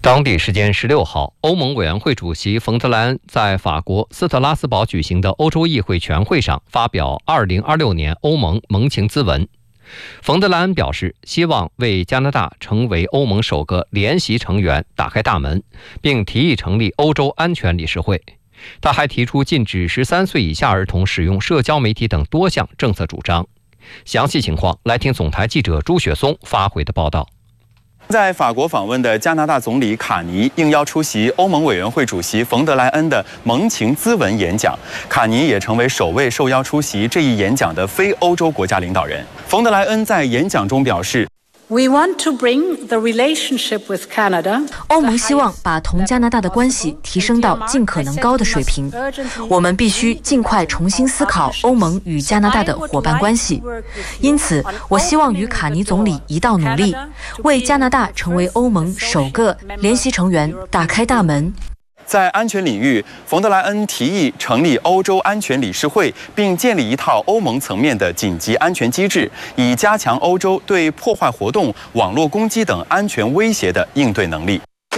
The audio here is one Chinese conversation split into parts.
当地时间16号，欧盟委员会主席冯德莱恩在法国斯特拉斯堡举行的欧洲议会全会上发表2026年欧盟盟情咨文。冯德莱恩表示，希望为加拿大成为欧盟首个联席成员打开大门，并提议成立欧洲安全理事会。他还提出禁止13岁以下儿童使用社交媒体等多项政策主张。详细情况来听总台记者朱雪松发回的报道。 在法国访问的加拿大总理卡尼应邀出席欧盟委员会主席冯德莱恩的盟情咨文演讲，卡尼也成为首位受邀出席这一演讲的非欧洲国家领导人。冯德莱恩在演讲中表示， We want to bring the relationship with Canada. 欧盟希望把同加拿大的关系提升到尽可能高的水平。我们必须尽快重新思考欧盟与加拿大的伙伴关系。因此，我希望与卡尼总理一道努力，为加拿大成为欧盟首个联席成员打开大门。 在安全领域，冯德莱恩提议成立欧洲安全理事会，并建立一套欧盟层面的紧急安全机制，以加强欧洲对破坏活动、网络攻击等安全威胁的应对能力。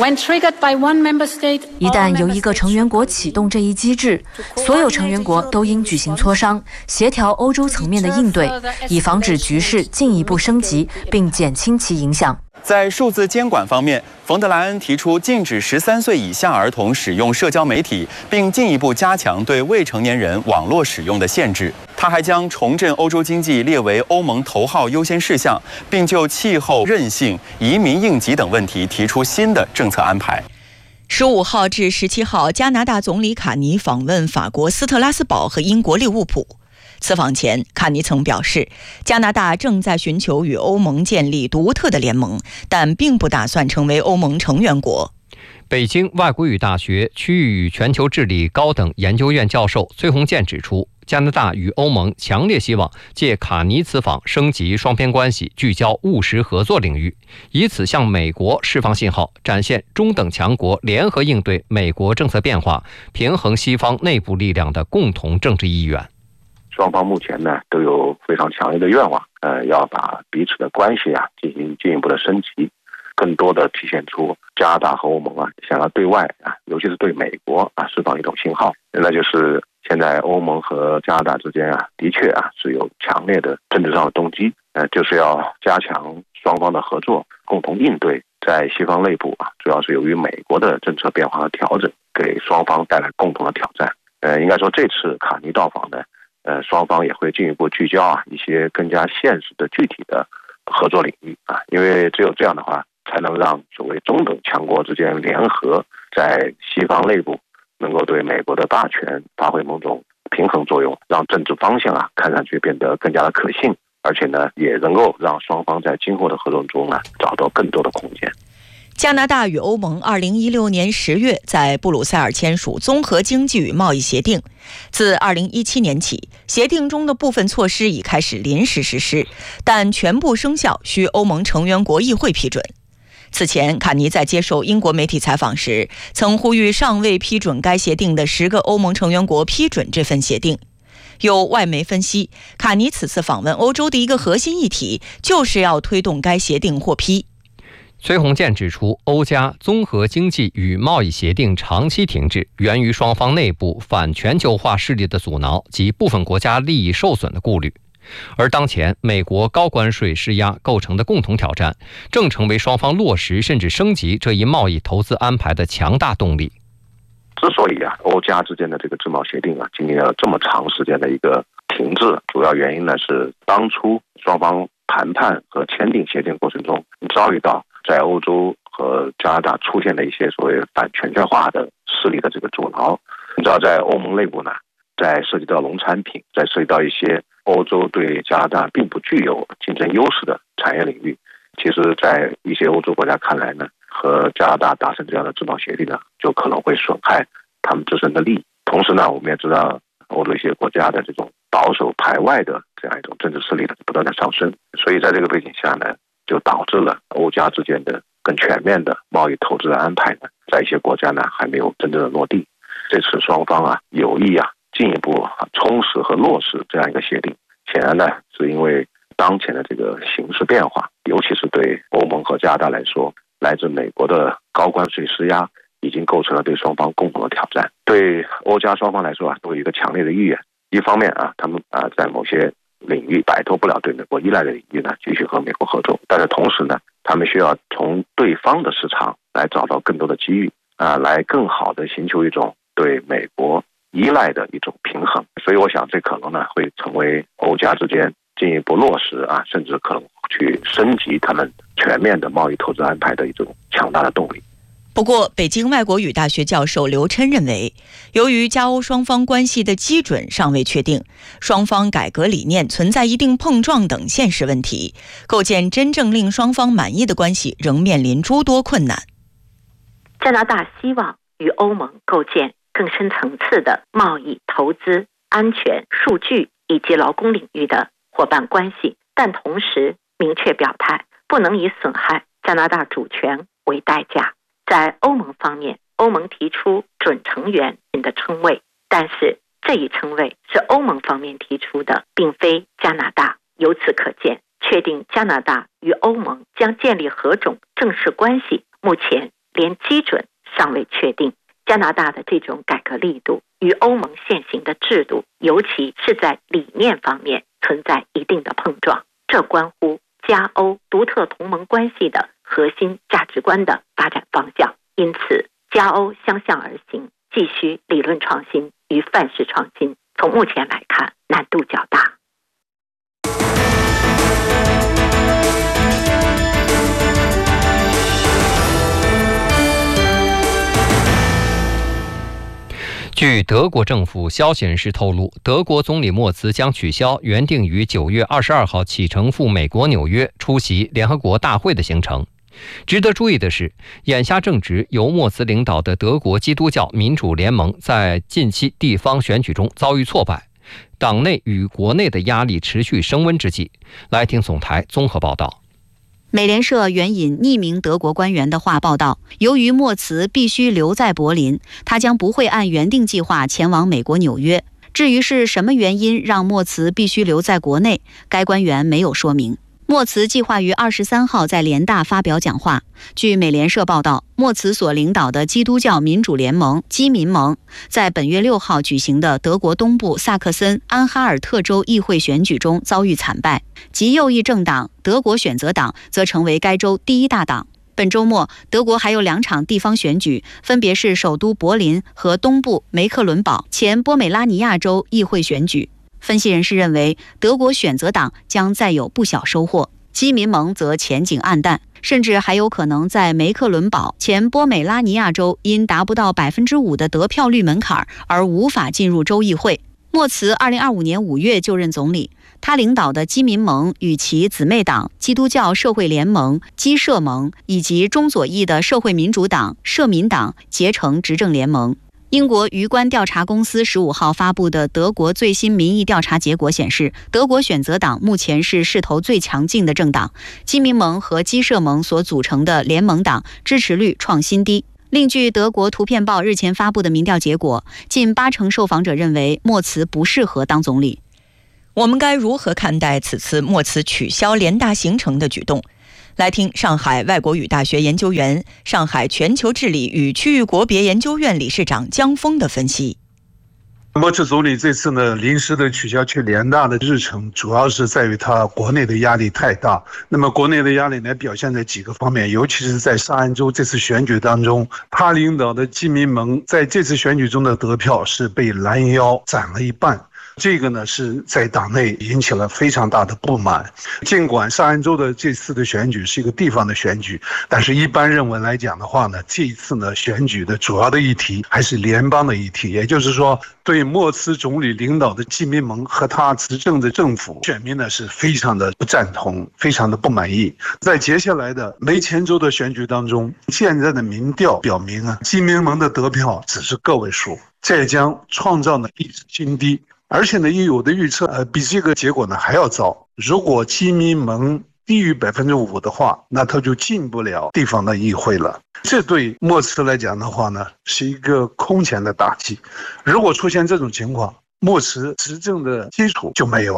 一旦由一个成员国启动这一机制，所有成员国都应举行磋商，协调欧洲层面的应对，以防止局势进一步升级，并减轻其影响。 在数字监管方面，冯德莱恩提出禁止13岁以下儿童使用社交媒体，并进一步加强对未成年人网络使用的限制。他还将重振欧洲经济列为欧盟头号优先事项，并就气候、韧性、移民应急等问题提出新的政策安排。 15号至17号，加拿大总理卡尼访问法国斯特拉斯堡和英国利物浦。此访前，卡尼曾表示，加拿大正在寻求与欧盟建立独特的联盟，但并不打算成为欧盟成员国。 北京外国语大学区域与全球治理高等研究院教授崔洪建指出，加拿大与欧盟强烈希望借卡尼此访升级双边关系，聚焦务实合作领域，以此向美国释放信号，展现中等强国联合应对美国政策变化、平衡西方内部力量的共同政治意愿。 双方目前呢都有非常强烈的愿望，要把彼此的关系进行进一步的升级，更多的体现出加拿大和欧盟想要对外尤其是对美国释放一种信号，那就是现在欧盟和加拿大之间的确是有强烈的政治上的动机，就是要加强双方的合作，共同应对在西方内部主要是由于美国的政策变化和调整，给双方带来共同的挑战。应该说这次卡尼到访呢，双方也会进一步聚焦一些更加现实的具体的合作领域因为只有这样的话，才能让所谓中等强国之间联合在西方内部能够对美国的霸权发挥某种平衡作用，让政治方向看上去变得更加的可信，而且呢也能够让双方在今后的合作中找到更多的空间。 加拿大与欧盟2016年10月在布鲁塞尔签署综合经济与贸易协定。自2017年起，协定中的部分措施已开始临时实施，但全部生效需欧盟成员国议会批准。此前，卡尼在接受英国媒体采访时，曾呼吁尚未批准该协定的10个欧盟成员国批准这份协定。有外媒分析，卡尼此次访问欧洲的一个核心议题，就是要推动该协定获批。 崔洪建指出，欧加综合经济与贸易协定长期停滞，源于双方内部反全球化势力的阻挠及部分国家利益受损的顾虑。而当前美国高关税施压构成的共同挑战，正成为双方落实甚至升级这一贸易投资安排的强大动力。 之所以欧加之间的这个自贸协定经历了这么长时间的一个停滞，主要原因呢是当初双方谈判和签订协定过程中遭遇到在欧洲和加拿大出现的一些所谓反全球化的势力的这个阻挠。你知道，在欧盟内部呢，在涉及到农产品，在涉及到一些欧洲对加拿大并不具有竞争优势的产业领域，其实在一些欧洲国家看来呢，和加拿大达成这样的自贸协定呢，就可能会损害他们自身的利益。同时呢，我们也知道欧洲一些国家的这种保守排外的这样一种政治势力的不断的上升，所以在这个背景下呢，就导致了欧加之间的更全面的贸易投资的安排呢，在一些国家呢还没有真正的落地。这次双方有意进一步充实和落实这样一个协定，显然呢是因为当前的这个形势变化，尤其是对欧盟和加拿大来说， 来自美国的高关税施压，已经构成了对双方共同的挑战。对欧加双方来说都有一个强烈的意愿，一方面他们在某些领域摆脱不了对美国依赖的领域呢，继续和美国合作，但是同时呢，他们需要从对方的市场来找到更多的机遇来更好的寻求一种对美国依赖的一种平衡。所以我想这可能呢会成为欧加之间进一步落实甚至可能去升级他们全面的贸易投资安排的一种强大的动力。 不过，北京外国语大学教授刘琛认为，由于加欧双方关系的基准尚未确定，双方改革理念存在一定碰撞等现实问题，构建真正令双方满意的关系仍面临诸多困难。 加拿大希望与欧盟构建更深层次的贸易、投资、安全、数据以及劳工领域的伙伴关系，但同时明确表态，不能以损害加拿大主权为代价。在欧盟方面，欧盟提出准成员的称谓，但是这一称谓是欧盟方面提出的，并非加拿大。由此可见，确定加拿大与欧盟将建立何种正式关系，目前连基准尚未确定。加拿大的这种改革力度与欧盟现行的制度，尤其是在理念方面存在一定的碰撞，这关乎加欧独特同盟关系的核心价值观的发展方向。因此，加欧相向而行，既需理论创新与范式创新，从目前来看难度较大。 据德国政府消息人士透露，德国总理默茨将取消原定于9月22号启程赴美国纽约出席联合国大会的行程。值得注意的是，眼下正值由默茨领导的德国基督教民主联盟在近期地方选举中遭遇挫败，党内与国内的压力持续升温之际。来听总台综合报道。 美联社援引匿名德国官员的话报道，由于默茨必须留在柏林，他将不会按原定计划前往美国纽约。至于是什么原因让默茨必须留在国内，该官员没有说明。默茨计划于23号在联大发表讲话。据美联社报道，默茨所领导的基督教民主联盟基民盟在本月6号举行的德国东部萨克森安哈尔特州议会选举中遭遇惨败，极右翼政党德国选择党则成为该州第一大党。本周末，德国还有2场地方选举，分别是首都柏林和东部梅克伦堡前波美拉尼亚州议会选举。分析人士认为，德国选择党将再有不小收获，基民盟则前景暗淡，甚至还有可能在梅克伦堡前波美拉尼亚州因达不到5%的得票率门槛而无法进入州议会。默茨2025年5月就任总理，他领导的基民盟与其姊妹党基督教社会联盟基社盟以及中左翼的社会民主党社民党结成执政联盟。英国舆观调查公司15号发布的德国最新民意调查结果显示，德国选择党目前是势头最强劲的政党，基民盟和基社盟所组成的联盟党支持率创新低。另据德国图片报日前发布的民调结果，近80%受访者认为默茨不适合当总理。 我们该如何看待此次默茨取消联大行程的举动？来听上海外国语大学研究员、上海全球治理与区域国别研究院理事长江峰的分析。 默茨总理这次呢临时的取消去联大的日程，主要是在于他国内的压力太大。那么国内的压力呢表现在几个方面，尤其是在上海州这次选举当中，他领导的基民盟在这次选举中的得票是被拦腰斩了一半。这个呢是在党内引起了非常大的不满。尽管上海州的这次的选举是一个地方的选举，但是一般认为来讲的话呢，这一次呢选举的主要的议题还是联邦的议题，也就是说对默茨总理领导的基民盟和他执政的政府，选民呢是非常的不赞同，非常的不满意。在接下来的梅前州的选举当中，现在的民调表明基民盟的得票只是个位数，这将创造了历史新低。而且呢，有的预测比这个结果呢还要糟。如果基民盟低于5%的话，那他就进不了地方的议会了。这对默茨来讲的话呢，是一个空前的打击。如果出现这种情况，默茨执政的基础就没有了。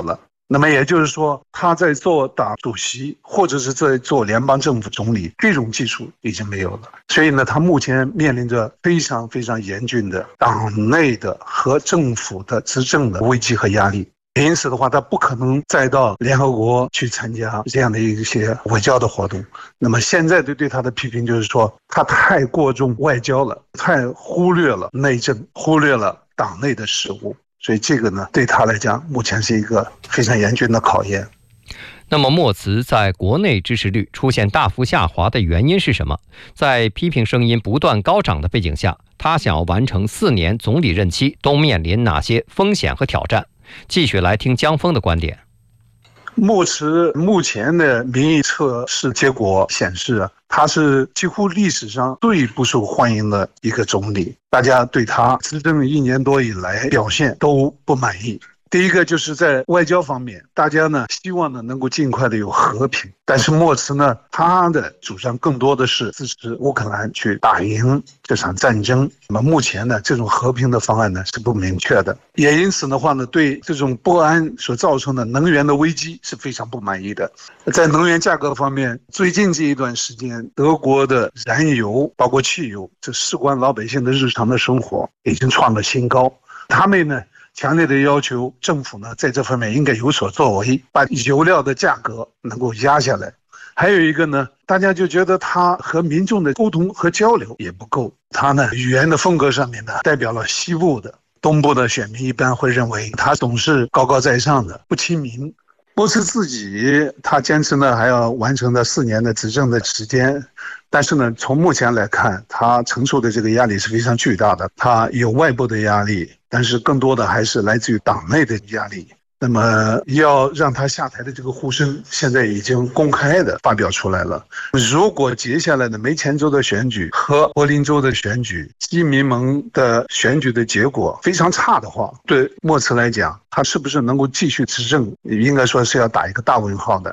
那么也就是说，他在做党主席或者是在做联邦政府总理，这种技术已经没有了。所以呢，他目前面临着非常非常严峻的党内的和政府的执政的危机和压力。因此的话，他不可能再到联合国去参加这样的一些外交的活动。那么现在对他的批评就是说，他太过重外交了，太忽略了内政，忽略了党内的事务。所以这个呢，对他来讲，目前是一个非常严峻的考验。 那么莫茨在国内支持率出现大幅下滑的原因是什么？在批评声音不断高涨的背景下，他想要完成4年总理任期都面临哪些风险和挑战？继续来听江峰的观点。 莫茨目前的民意测试结果显示，他是几乎历史上最不受欢迎的一个总理，大家对他执政1年多以来表现都不满意。第一个就是在外交方面，大家呢希望呢能够尽快的有和平，但是莫茨呢他的主张更多的是支持乌克兰去打赢这场战争。那么目前呢这种和平的方案呢是不明确的，也因此的话呢对这种不安所造成的能源的危机是非常不满意的。在能源价格方面，最近这一段时间，德国的燃油包括汽油，这事关老百姓的日常的生活，已经创了新高。他们呢强烈的要求政府呢在这方面应该有所作为，把油料的价格能够压下来。还有一个呢，大家就觉得他和民众的沟通和交流也不够。他呢语言的风格上面呢代表了西部的，东部的选民一般会认为他总是高高在上的，不亲民。莫茨自己他坚持呢还要完成的4年的执政的时间，但是呢从目前来看，他承受的这个压力是非常巨大的。他有外部的压力，但是更多的还是来自于党内的压力。那么要让他下台的这个呼声现在已经公开的发表出来了。如果接下来的梅前州的选举和柏林州的选举，基民盟的选举的结果非常差的话，对莫茨来讲，他是不是能够继续执政，应该说是要打一个大问号的。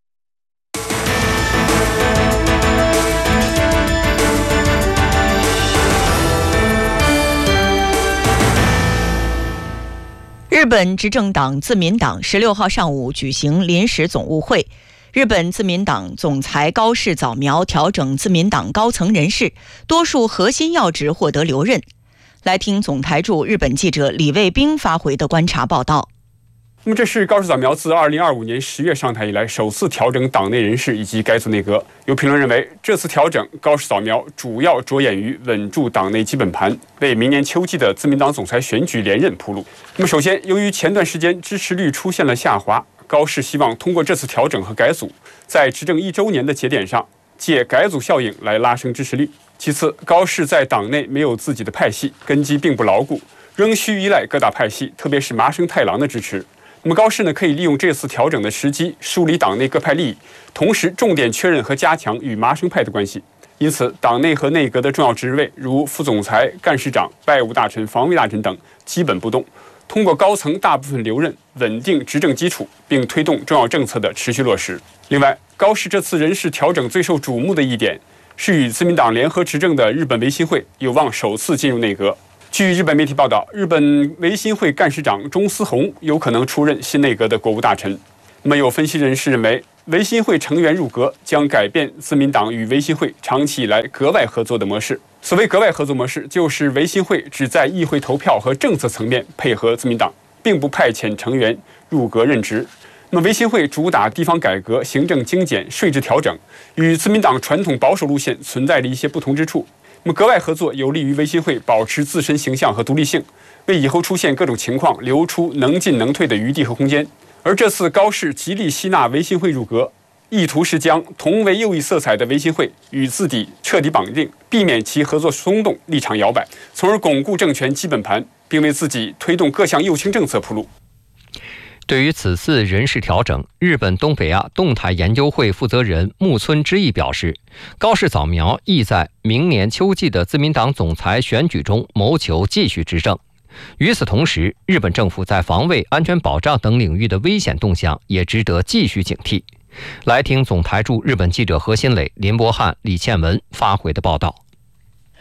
日本执政党自民党16号上午举行临时总务会，日本自民党总裁高市早苗调整自民党高层人事，多数核心要职获得留任。来听总台驻日本记者李卫兵发回的观察报道。 那么这是高市早苗自2025年10月上台以来首次调整党内人事以及改组内阁。有评论认为，这次调整高市早苗主要着眼于稳住党内基本盘，为明年秋季的自民党总裁选举连任铺路。那么首先，由于前段时间支持率出现了下滑，高市希望通过这次调整和改组，在执政1周年的节点上，借改组效应来拉升支持率。其次，高市在党内没有自己的派系，根基并不牢固，仍需依赖各大派系，特别是麻生太郎的支持。那么高市呢，可以利用这次调整的时机，梳理党内各派利益，同时重点确认和加强与麻生派的关系。因此，党内和内阁的重要职位，如副总裁、干事长、外务大臣、防卫大臣等，基本不动。通过高层大部分留任，稳定执政基础，并推动重要政策的持续落实。另外，高市这次人事调整最受瞩目的一点，是与自民党联合执政的日本维新会有望首次进入内阁。据日本媒体报道，日本维新会干事长中司宏有可能出任新内阁的国务大臣。那么有分析人士认为，维新会成员入阁将改变自民党与维新会长期以来阁外合作的模式。所谓阁外合作模式，就是维新会只在议会投票和政策层面配合自民党，并不派遣成员入阁任职。那么维新会主打地方改革、行政精简、税制调整，与自民党传统保守路线存在着一些不同之处。那么阁外合作有利于维新会保持自身形象和独立性，为以后出现各种情况留出能进能退的余地和空间。而这次高市极力吸纳维新会入阁，意图是将同为右翼色彩的维新会与自己彻底绑定，避免其合作松动、立场摇摆，从而巩固政权基本盘，并为自己推动各项右倾政策铺路。 对于此次人事调整，日本东北亚动态研究会负责人木村之一表示，高市早苗意在明年秋季的自民党总裁选举中谋求继续执政。与此同时，日本政府在防卫、安全保障等领域的危险动向也值得继续警惕。来听总台驻日本记者何新磊、林博翰、李倩文发回的报道。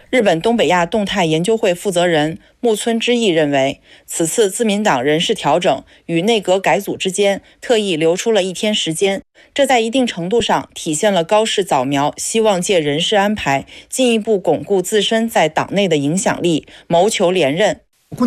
日本东北亚动态研究会负责人木村之义认为，此次自民党人事调整与内阁改组之间特意留出了1天时间，这在一定程度上体现了高市早苗希望借人事安排进一步巩固自身在党内的影响力，谋求连任。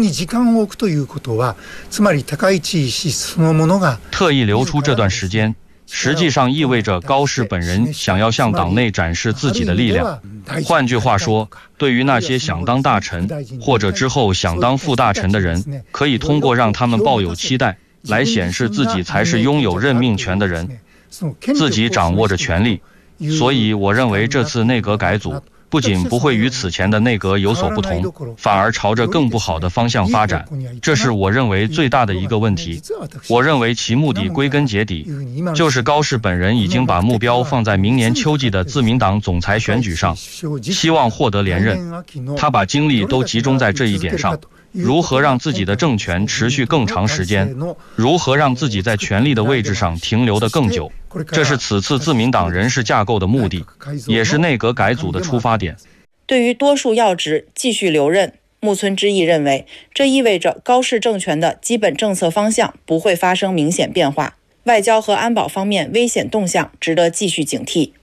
特意留出这段时间，实际上意味着高市本人想要向党内展示自己的力量。换句话说，对于那些想当大臣或者之后想当副大臣的人，可以通过让他们抱有期待，来显示自己才是拥有任命权的人，自己掌握着权力。所以我认为这次内阁改组不仅不会与此前的内阁有所不同，反而朝着更不好的方向发展，这是我认为最大的一个问题。我认为其目的归根结底，就是高市本人已经把目标放在明年秋季的自民党总裁选举上，希望获得连任。他把精力都集中在这一点上，如何让自己的政权持续更长时间，如何让自己在权力的位置上停留得更久，这是此次自民党人事架构的目的，也是内阁改组的出发点。 对于多数要职继续留任，木村之义认为，这意味着高市政权的基本政策方向不会发生明显变化，外交和安保方面危险动向值得继续警惕。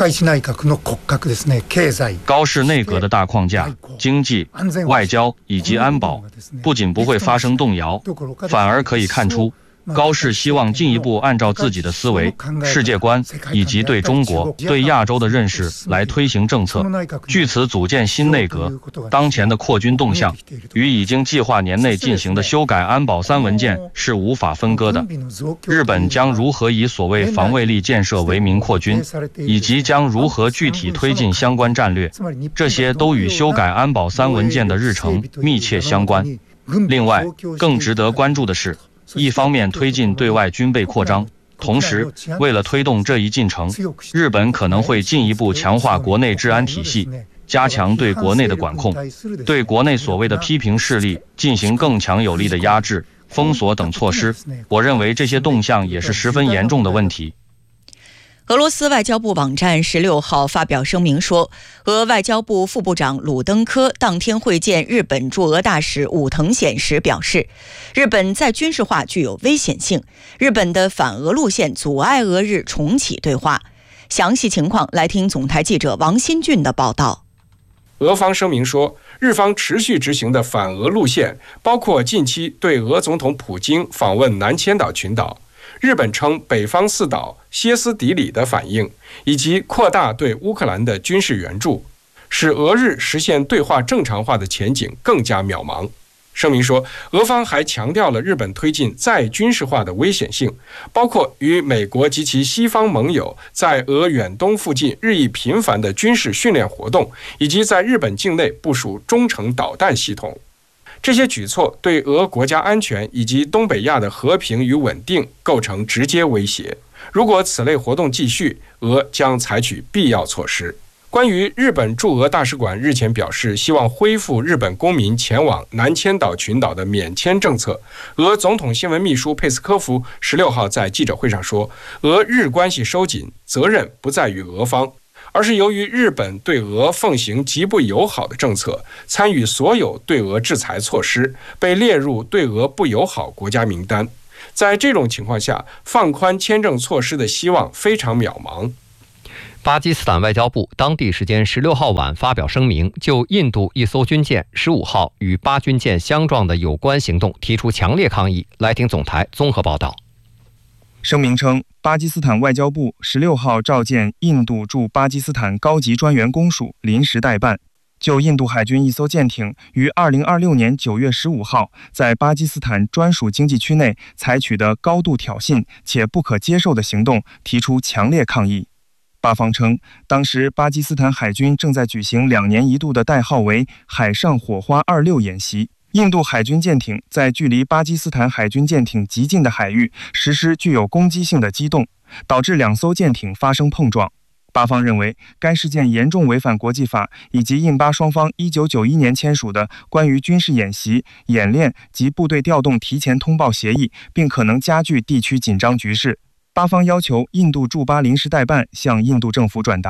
高市内阁的大框架、经济、外交以及安保不仅不会发生动摇，反而可以看出高市希望进一步按照自己的思维、世界观以及对中国、对亚洲的认识来推行政策，据此组建新内阁。当前的扩军动向与已经计划年内进行的修改安保3文件是无法分割的。日本将如何以所谓防卫力建设为名扩军，以及将如何具体推进相关战略，这些都与修改安保3文件的日程密切相关。另外，更值得关注的是，一方面推进对外军备扩张，同时为了推动这一进程，日本可能会进一步强化国内治安体系，加强对国内的管控，对国内所谓的批评势力进行更强有力的压制、封锁等措施。我认为这些动向也是十分严重的问题。 俄罗斯外交部网站16号发表声明说，俄外交部副部长鲁登科当天会见日本驻俄大使武藤显时表示，日本在军事化具有危险性，日本的反俄路线阻碍俄日重启对话。详细情况来听总台记者王新俊的报道。 俄方声明说，日方持续执行的反俄路线包括近期对俄总统普京访问南千岛群岛，日本称北方4岛歇斯底里的反应，以及扩大对乌克兰的军事援助，使俄日实现对话正常化的前景更加渺茫。声明说，俄方还强调了日本推进再军事化的危险性，包括与美国及其西方盟友在俄远东附近日益频繁的军事训练活动，以及在日本境内部署中程导弹系统。这些举措对俄国家安全以及东北亚的和平与稳定构成直接威胁。如果此类活动继续，俄将采取必要措施。关于日本驻俄大使馆日前表示希望恢复日本公民前往南千岛群岛的免签政策，俄总统新闻秘书佩斯科夫16号在记者会上说，俄日关系收紧，责任不在于俄方，而是由于日本对俄奉行极不友好的政策，参与所有对俄制裁措施，被列入对俄不友好国家名单。在这种情况下，放宽签证措施的希望非常渺茫。 巴基斯坦外交部当地时间16号晚发表声明，就印度一艘军舰15号与巴军舰相撞的有关行动提出强烈抗议。来听总台综合报道。 声明称，巴基斯坦外交部16号召见印度驻巴基斯坦高级专员公署临时代办，就印度海军一艘舰艇于2026年9月15号在巴基斯坦专属经济区内采取的高度挑衅且不可接受的行动提出强烈抗议。巴方称，当时巴基斯坦海军正在举行2年一度的代号为“海上火花26”演习，印度海军舰艇在距离巴基斯坦海军舰艇极近的海域实施具有攻击性的机动，导致2艘舰艇发生碰撞。巴方认为，该事件严重违反国际法以及印巴双方1991年签署的关于军事演习、演练及部队调动提前通报协议，并可能加剧地区紧张局势。巴方要求印度驻巴临时代办向印度政府转达，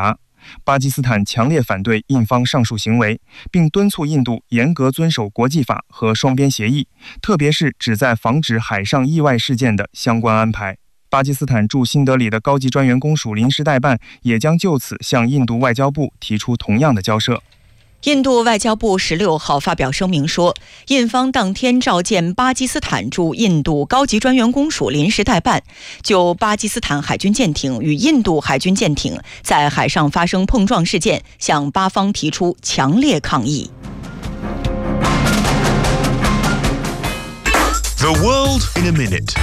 巴基斯坦强烈反对印方上述行为，并敦促印度严格遵守国际法和双边协议，特别是旨在防止海上意外事件的相关安排。巴基斯坦驻新德里的高级专员公署临时代办也将就此向印度外交部提出同样的交涉。 印度外交部16号发表声明说，印方当天召见巴基斯坦驻印度高级专员公署临时代办，就巴基斯坦海军舰艇与印度海军舰艇在海上发生碰撞事件，向巴方提出强烈抗议。 The world in a minute。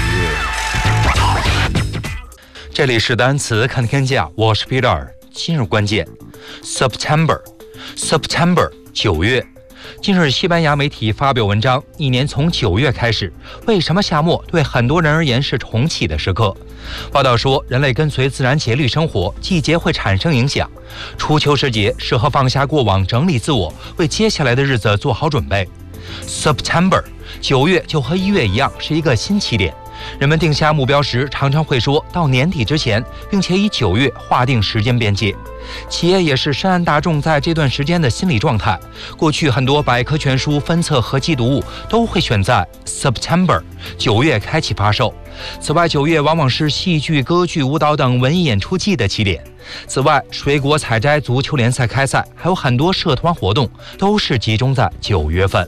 这里是单词看天下，我是 Peter。今日关键 September 9月。近日西班牙媒体发表文章，一年从9月开始，为什么夏末对很多人而言是重启的时刻？报道说，人类跟随自然节律生活，季节会产生影响。初秋时节适合放下过往，整理自我，为接下来的日子做好准备。September 9月就和1月一样，是一个新起点。人们定下目标时，常常会说到年底之前，并且以9月划定时间边界。企业也是深谙大众在这段时间的心理状态。过去很多百科全书、分册和寄读物都会选在 September 9月开启发售。此外，9月往往是戏剧、歌剧、舞蹈等文艺演出季的起点。此外，水果采摘、足球联赛开赛，还有很多社团活动都是集中在9月份。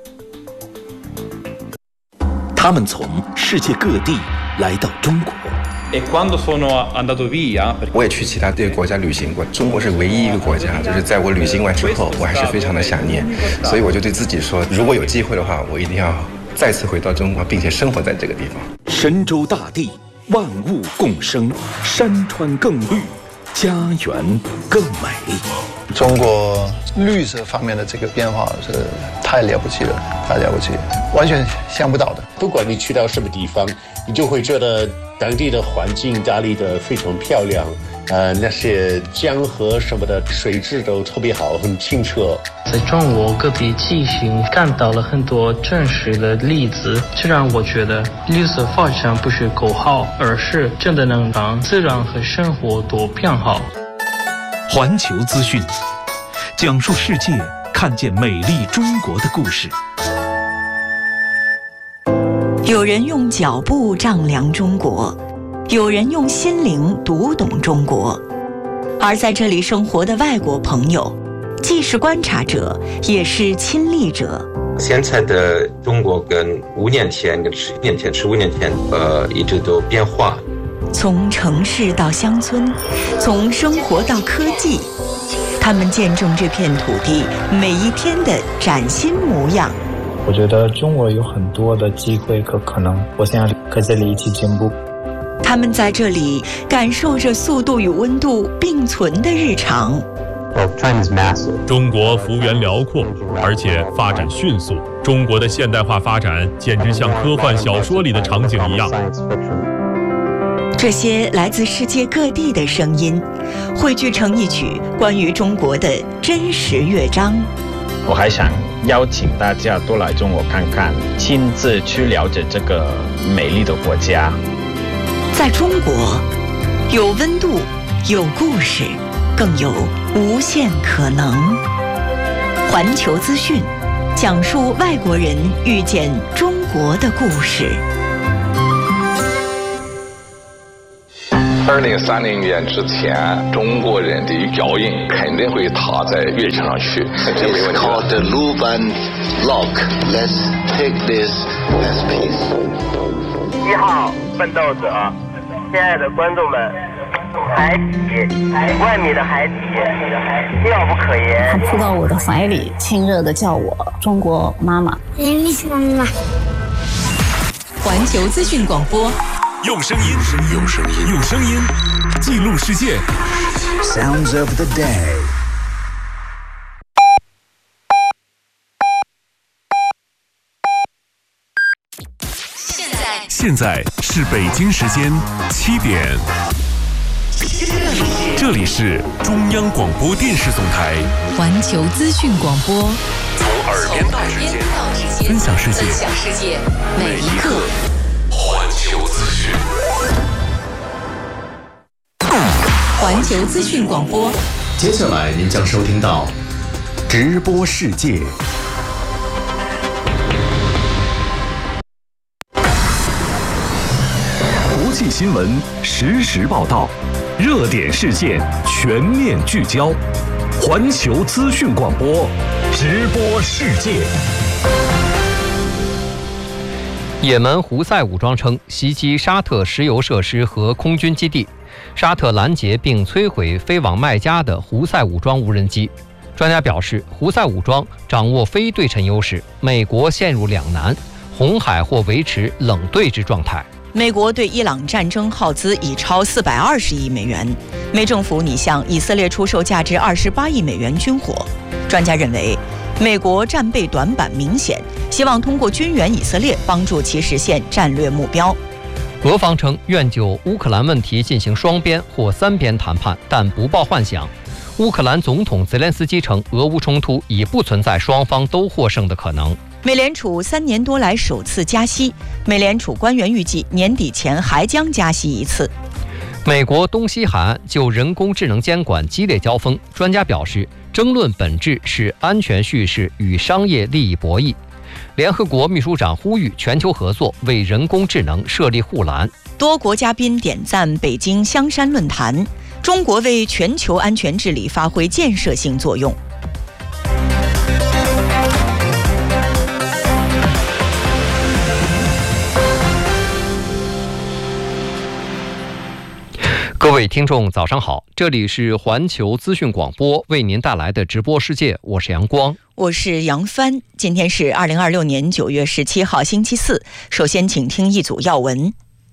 他们从世界各地来到中国。 我也去其他国家旅行过，中国是唯一一个国家，就是在我旅行完之后，我还是非常的想念，所以我就对自己说，如果有机会的话，我一定要再次回到中国，并且生活在这个地方。 神州大地，万物共生，山川更绿，家园更美。 中国绿色方面的这个变化是太了不起了，太了不起了，完全想不到的。 不管你去到什么地方，你就会觉得当地的环境打理得非常漂亮，那些江河什么的水质都特别好，很清澈。 在中国各地进行看到了很多真实的例子，这让我觉得绿色发展不是口号，而是真的能让自然和生活都变好。 环球资讯，讲述世界看见美丽中国的故事。 有人用脚步丈量中国，有人用心灵读懂中国。而在这里生活的外国朋友，既是观察者，也是亲历者。 现在的中国跟5年前、跟10年前、15年前，一直都变化。 从城市到乡村，从生活到科技，他们见证这片土地每一天的崭新模样。 我觉得中国有很多的机会和可能，我想和这里一起进步。 他们在这里感受着速度与温度并存的日常。 中国幅员辽阔，而且发展迅速。中国的现代化发展简直像科幻小说里的场景一样。 这些来自世界各地的声音，汇聚成一曲关于中国的真实乐章。 我还想邀请大家多来中国看看，亲自去了解这个美丽的国家。 在中国，有温度，有故事，更有无限可能。环球资讯，讲述外国人遇见中国的故事。 2030年之前，中国人的脚印肯定会踏在月球上去。 It's called the Luban Log. Let's take this as peace. 1号奋斗者，亲爱的观众们，海底，10000米的海底，妙不可言。 他扑到我的怀里，亲热地叫我中国妈妈。 妈妈。 环球资讯广播。 用声音记录世界。Sounds of the day。现在是北京时间7点。这里是中央广播电视总台环球资讯广播， 从耳边到指尖，分享世界每一刻。环球资讯， 环球资讯广播接下来您将收听到直播世界。国际新闻实时报道，热点事件全面聚焦。环球资讯广播，直播世界。 也门胡塞武装称袭击沙特石油设施和空军基地，沙特拦截并摧毁飞往麦加的胡塞武装无人机。专家表示，胡塞武装掌握非对称优势，美国陷入两难，红海或维持冷对峙状态。 美国对伊朗战争耗资已超420亿美元，美政府拟向以色列出售价值28亿美元军火。专家认为，美国战备短板明显，希望通过军援以色列帮助其实现战略目标。 俄方称愿就乌克兰问题进行双边或三边谈判，但不抱幻想。乌克兰总统泽连斯基称，俄乌冲突已不存在双方都获胜的可能。 美联储3年多来首次加息，美联储官员预计年底前还将加息一次。 美国东西海岸就人工智能监管激烈交锋，专家表示，争论本质是安全叙事与商业利益博弈。联合国秘书长呼吁全球合作，为人工智能设立护栏。 多国嘉宾点赞北京香山论坛，中国为全球安全治理发挥建设性作用。 各位听众早上好，这里是环球资讯广播为您带来的直播世界，我是阳光， 我是杨帆。今天是2026年9月17号星期四，首先请听一组要闻。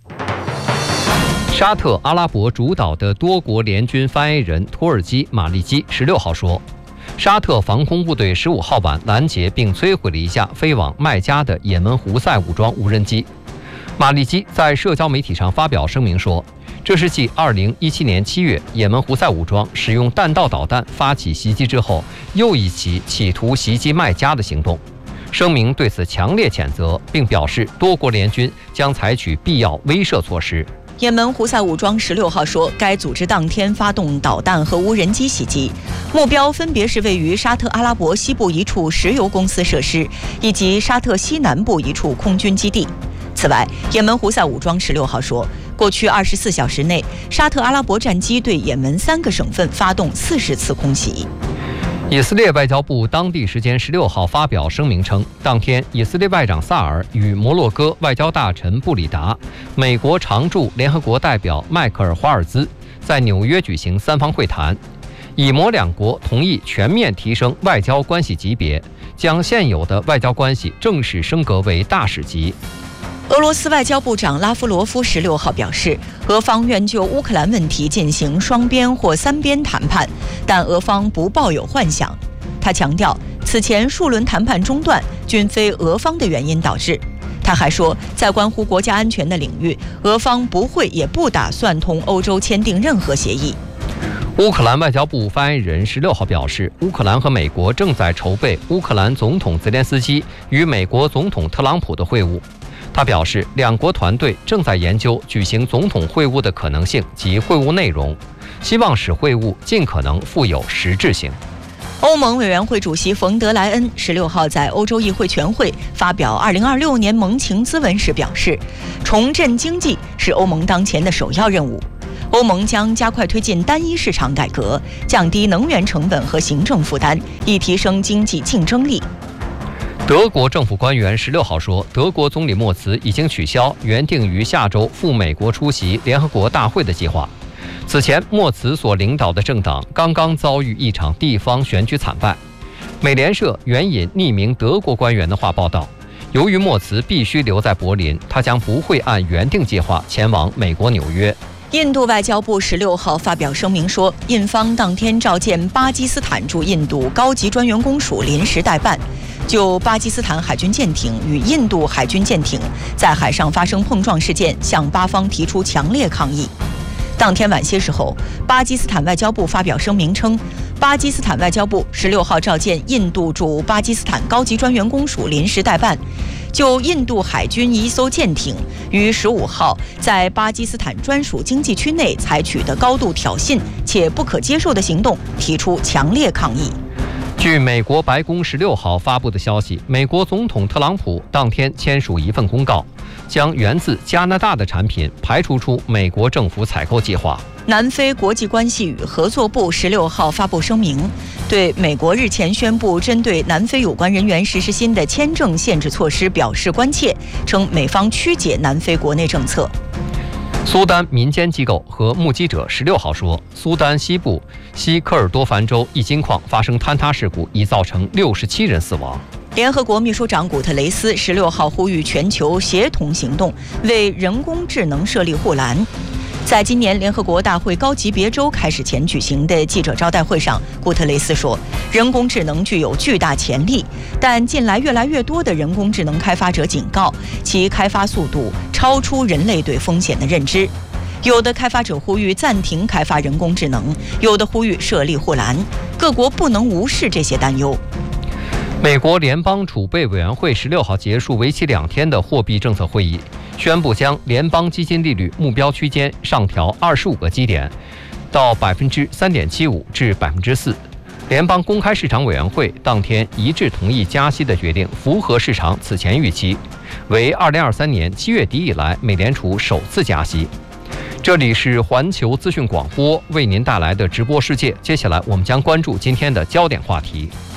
沙特阿拉伯主导的多国联军发言人托尔基·马利基16号说，沙特防空部队15号晚拦截并摧毁了一架飞往麦加的也门胡塞武装无人机。马利基在社交媒体上发表声明说，这是继2017年7月也门胡塞武装使用弹道导弹发起袭击之后，又一起企图袭击麦加的行动。声明对此强烈谴责，并表示多国联军将采取必要威慑措施。 也门胡塞武装16号说，该组织当天发动导弹和无人机袭击，目标分别是位于沙特阿拉伯西部一处石油公司设施，以及沙特西南部一处空军基地。此外，也门胡塞武装16号说，过去24小时内，沙特阿拉伯战机对也门3个省份发动40次空袭。 以色列外交部当地时间16号发表声明称，当天以色列外长萨尔与摩洛哥外交大臣布里达、美国常驻联合国代表迈克尔·华尔兹在纽约举行3方会谈，以摩两国同意全面提升外交关系级别，将现有的外交关系正式升格为大使级。 俄罗斯外交部长拉夫罗夫16号表示，俄方愿就乌克兰问题进行双边或三边谈判，但俄方不抱有幻想。他强调，此前数轮谈判中断均非俄方的原因导致。他还说，在关乎国家安全的领域，俄方不会也不打算同欧洲签订任何协议。 乌克兰外交部发言人16号表示，乌克兰和美国正在筹备乌克兰总统泽连斯基与美国总统特朗普的会晤。他表示，两国团队正在研究举行总统会晤的可能性及会晤内容，希望使会晤尽可能富有实质性。 欧盟委员会主席冯德莱恩16号在欧洲议会全会发表2026年盟情咨文时表示，重振经济是欧盟当前的首要任务。欧盟将加快推进单一市场改革，降低能源成本和行政负担，以提升经济竞争力。 德国政府官员16号说，德国总理默茨已经取消原定于下周赴美国出席联合国大会的计划。此前，默茨所领导的政党刚刚遭遇一场地方选举惨败。美联社援引匿名德国官员的话报道，由于默茨必须留在柏林，他将不会按原定计划前往美国纽约。 印度外交部16号发表声明说，印方当天召见巴基斯坦驻印度高级专员公署临时代办，就巴基斯坦海军舰艇与印度海军舰艇在海上发生碰撞事件向巴方提出强烈抗议。当天晚些时候，巴基斯坦外交部发表声明称，巴基斯坦外交部16号召见印度驻巴基斯坦高级专员公署临时代办， 就印度海军一艘舰艇于15号在巴基斯坦专属经济区内采取的高度挑衅且不可接受的行动提出强烈抗议。 据美国白宫16号发布的消息，美国总统特朗普当天签署一份公告，将源自加拿大的产品排除出美国政府采购计划。 南非国际关系与合作部16号发布声明，对美国日前宣布针对南非有关人员实施新的签证限制措施表示关切，称美方曲解南非国内政策。 苏丹民间机构和目击者16号说，苏丹西部西科尔多凡州一金矿发生坍塌事故，已造成67人死亡。 联合国秘书长古特雷斯16号呼吁全球协同行动，为人工智能设立护栏。在今年联合国大会高级别周开始前举行的记者招待会上，古特雷斯说，人工智能具有巨大潜力，但近来越来越多的人工智能开发者警告，其开发速度超出人类对风险的认知。有的开发者呼吁暂停开发人工智能，有的呼吁设立护栏，各国不能无视这些担忧。 美国联邦储备委员会16号结束为期2天的货币政策会议，宣布将联邦基金利率目标区间上调25个基点，到3.75%至4%。联邦公开市场委员会当天一致同意加息的决定，符合市场此前预期，为2023年7月底以来美联储首次加息。这里是环球资讯广播为您带来的直播世界，接下来我们将关注今天的焦点话题。